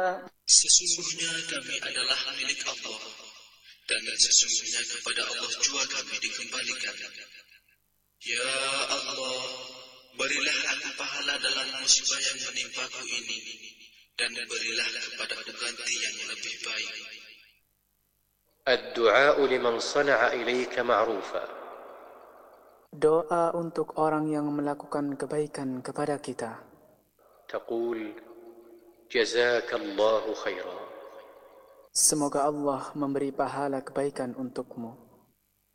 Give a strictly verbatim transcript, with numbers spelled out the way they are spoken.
Sesungguhnya kami adalah milik Allah, dan sesungguhnya kepada Allah jua kami dikembalikan. Ya Allah, berilah aku pahala dalam musibah yang menimpaku ini, dan berilah kepadaku ganti yang lebih baik. الدعاء لمن صنع إليك معروفا. Doa untuk orang yang melakukan kebaikan kepada kita. تقول جزاك الله خيرا. Semoga Allah memberi pahala kebaikan untukmu.